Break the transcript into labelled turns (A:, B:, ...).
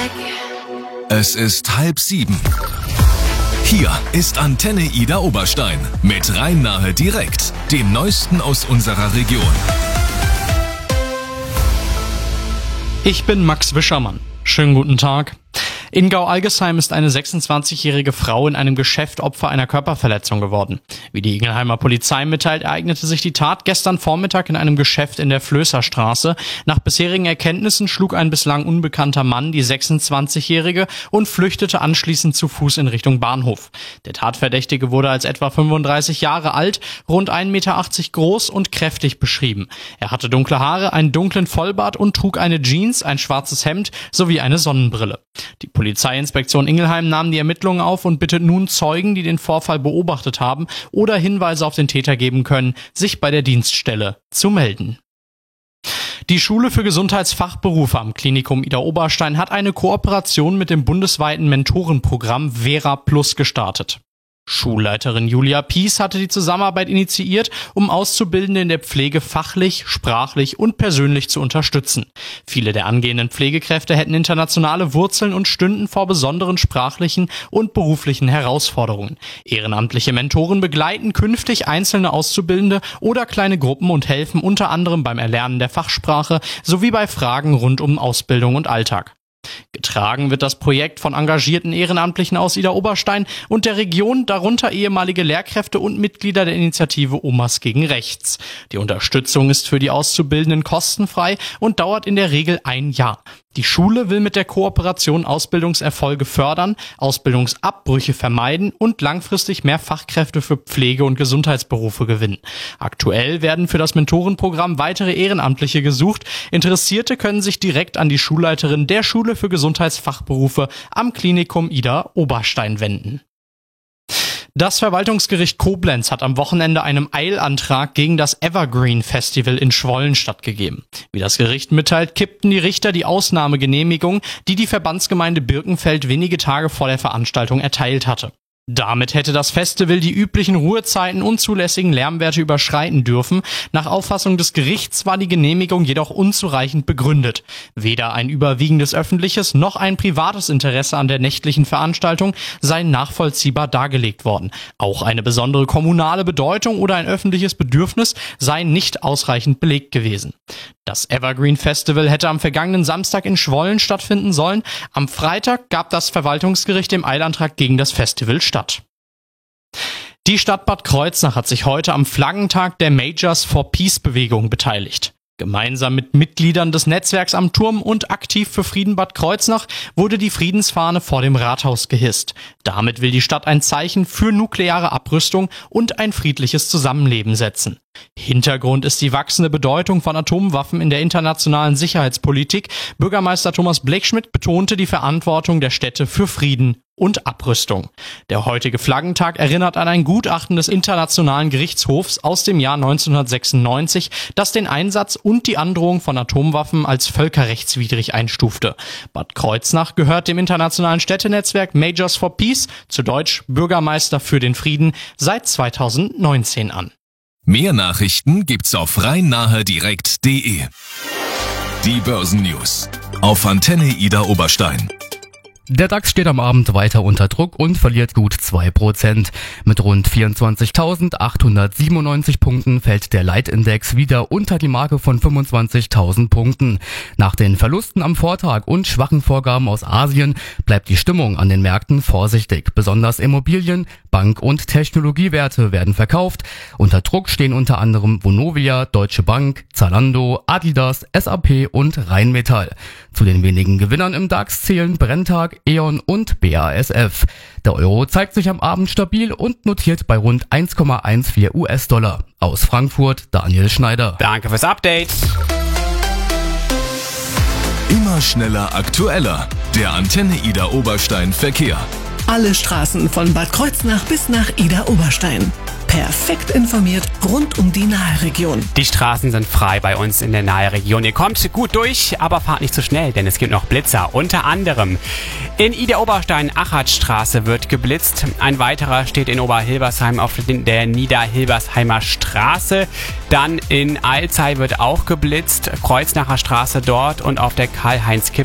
A: Es ist 6:30. Hier ist Antenne Ida Oberstein mit Rhein-Nahe direkt, dem Neuesten aus unserer Region.
B: Ich bin Max Wischermann. Schönen guten Tag. In Gau-Algesheim ist eine 26-jährige Frau in einem Geschäft Opfer einer Körperverletzung geworden. Wie die Ingelheimer Polizei mitteilt, ereignete sich die Tat gestern Vormittag in einem Geschäft in der Flößerstraße. Nach bisherigen Erkenntnissen schlug ein bislang unbekannter Mann die 26-jährige und flüchtete anschließend zu Fuß in Richtung Bahnhof. Der Tatverdächtige wurde als etwa 35 Jahre alt, rund 1,80 Meter groß und kräftig beschrieben. Er hatte dunkle Haare, einen dunklen Vollbart und trug eine Jeans, ein schwarzes Hemd sowie eine Sonnenbrille. Die Polizeiinspektion Ingelheim nahm die Ermittlungen auf und bittet nun Zeugen, die den Vorfall beobachtet haben oder Hinweise auf den Täter geben können, sich bei der Dienststelle zu melden. Die Schule für Gesundheitsfachberufe am Klinikum Ida Oberstein hat eine Kooperation mit dem bundesweiten Mentorenprogramm Vera Plus gestartet. Schulleiterin Julia Pies hatte die Zusammenarbeit initiiert, um Auszubildende in der Pflege fachlich, sprachlich und persönlich zu unterstützen. Viele der angehenden Pflegekräfte hätten internationale Wurzeln und stünden vor besonderen sprachlichen und beruflichen Herausforderungen. Ehrenamtliche Mentoren begleiten künftig einzelne Auszubildende oder kleine Gruppen und helfen unter anderem beim Erlernen der Fachsprache sowie bei Fragen rund um Ausbildung und Alltag. Getragen wird das Projekt von engagierten Ehrenamtlichen aus Ida Oberstein und der Region, darunter ehemalige Lehrkräfte und Mitglieder der Initiative Omas gegen Rechts. Die Unterstützung ist für die Auszubildenden kostenfrei und dauert in der Regel 1 Jahr. Die Schule will mit der Kooperation Ausbildungserfolge fördern, Ausbildungsabbrüche vermeiden und langfristig mehr Fachkräfte für Pflege- und Gesundheitsberufe gewinnen. Aktuell werden für das Mentorenprogramm weitere Ehrenamtliche gesucht. Interessierte können sich direkt an die Schulleiterin der Schule für Gesundheitsfachberufe am Klinikum Ida Oberstein wenden. Das Verwaltungsgericht Koblenz hat am Wochenende einem Eilantrag gegen das Evergreen Festival in Schwollen stattgegeben. Wie das Gericht mitteilt, kippten die Richter die Ausnahmegenehmigung, die die Verbandsgemeinde Birkenfeld wenige Tage vor der Veranstaltung erteilt hatte. Damit hätte das Festival die üblichen Ruhezeiten und zulässigen Lärmwerte überschreiten dürfen. Nach Auffassung des Gerichts war die Genehmigung jedoch unzureichend begründet. Weder ein überwiegendes öffentliches noch ein privates Interesse an der nächtlichen Veranstaltung sei nachvollziehbar dargelegt worden. Auch eine besondere kommunale Bedeutung oder ein öffentliches Bedürfnis sei nicht ausreichend belegt gewesen. Das Evergreen Festival hätte am vergangenen Samstag in Schwollen stattfinden sollen. Am Freitag gab das Verwaltungsgericht dem Eilantrag gegen das Festival statt. Die Stadt Bad Kreuznach hat sich heute am Flaggentag der Majors for Peace Bewegung beteiligt. Gemeinsam mit Mitgliedern des Netzwerks am Turm und Aktiv für Frieden Bad Kreuznach wurde die Friedensfahne vor dem Rathaus gehisst. Damit will die Stadt ein Zeichen für nukleare Abrüstung und ein friedliches Zusammenleben setzen. Hintergrund ist die wachsende Bedeutung von Atomwaffen in der internationalen Sicherheitspolitik. Bürgermeister Thomas Blechschmidt betonte die Verantwortung der Städte für Frieden und Abrüstung. Der heutige Flaggentag erinnert an ein Gutachten des Internationalen Gerichtshofs aus dem Jahr 1996, das den Einsatz und die Androhung von Atomwaffen als völkerrechtswidrig einstufte. Bad Kreuznach gehört dem internationalen Städtenetzwerk Majors for Peace, zu Deutsch Bürgermeister für den Frieden, seit 2019 an.
A: Mehr Nachrichten gibt's auf rhein-nahe-direkt.de. Die Börsennews auf Antenne Ida Oberstein.
C: Der DAX steht am Abend weiter unter Druck und verliert gut 2%. Mit rund 24.897 Punkten fällt der Leitindex wieder unter die Marke von 25.000 Punkten. Nach den Verlusten am Vortag und schwachen Vorgaben aus Asien bleibt die Stimmung an den Märkten vorsichtig. Besonders Immobilien, Bank- und Technologiewerte werden verkauft. Unter Druck stehen unter anderem Vonovia, Deutsche Bank, Zalando, Adidas, SAP und Rheinmetall. Zu den wenigen Gewinnern im DAX zählen Brenntag, E.ON und BASF. Der Euro zeigt sich am Abend stabil und notiert bei rund 1,14 US-Dollar. Aus Frankfurt, Daniel Schneider.
D: Danke fürs Update.
A: Immer schneller, aktueller. Der Antenne Ida Oberstein Verkehr.
E: Alle Straßen von Bad Kreuznach bis nach Ida Oberstein. Perfekt informiert rund um die Naheregion.
D: Die Straßen sind frei bei uns in der Naheregion. Ihr kommt gut durch, aber fahrt nicht zu schnell, denn es gibt noch Blitzer. Unter anderem in Ida Oberstein, Achatstraße wird geblitzt. Ein weiterer steht in Oberhilbersheim auf der Niederhilbersheimer Straße. Dann in Alzey wird auch geblitzt. Kreuznacher Straße dort und auf der Karl-Heinz-Kipp